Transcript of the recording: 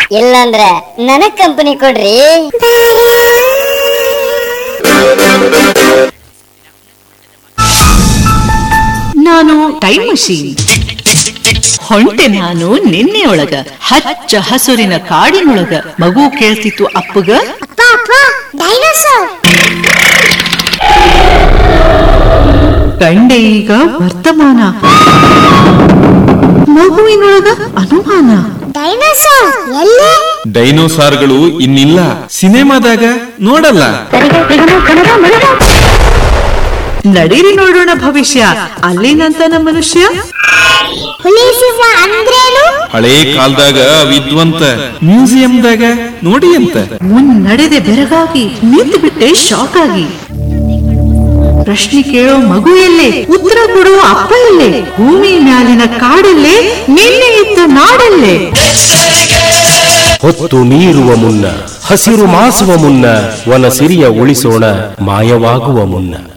ಇಲ್ಲಾಂದ್ರೆ ನನಗ್ ಕಂಪನಿ ಕೊಡ್ರಿ. ನಾನು ಟೈಮ್ ಮಷೀನ್ ಹೊಂಟೆ. ನಾನು ನಿನ್ನೆಯೊಳಗ ಹಚ್ಚ ಹಸುರಿನ ಕಾಡಿನೊಳಗ. ಮಗು ಕೇಳ್ತಿತ್ತು ಅಪ್ಪಗ, ಕಂಡೆ ಈಗ ವರ್ತಮಾನ, ಮಗುವಿನೊಳಗ ಅನುಮಾನ. ಡೈನೋಸಾರ್ಗಳು ಇನ್ನಿಲ್ಲ, ಸಿನಿಮಾದಾಗ ನೋಡಲ್ಲ. ನಡೀರಿ ನೋಡೋಣ ಭವಿಷ್ಯ, ಅಲ್ಲೇನಂತ ನಮ್ಮ ಮನುಷ್ಯ. ಹಳೇ ಕಾಲದಾಗ ವಿದ್ವಂತ, ಮ್ಯೂಸಿಯಂದಾಗ ನೋಡಿ ಅಂತ. ಮುನ್ನಡೆದೆ ಬೆರಗಾಗಿ, ನಿಂತು ಬಿಟ್ಟೆ ಶಾಕ್ ಆಗಿ. ಪ್ರಶ್ನೆ ಕೇಳೋ ಮಗು ಎಲ್ಲೇ, ಉತ್ತರ ಕೊಡುವ ಅಪ್ಪ ಎಲ್ಲೇ, ಭೂಮಿ ಮ್ಯಾಲಿನ ಕಾಡಲ್ಲೇ, ನಿನ್ನೆ ಇದ್ದ ನಾಡಲ್ಲೇ. ಹೊತ್ತು ಮೀರುವ ಮುನ್ನ, ಹಸಿರು ಮಾಸುವ ಮುನ್ನ, ವನ ಸಿರಿಯ ಉಳಿಸೋಣ ಮಾಯವಾಗುವ ಮುನ್ನ.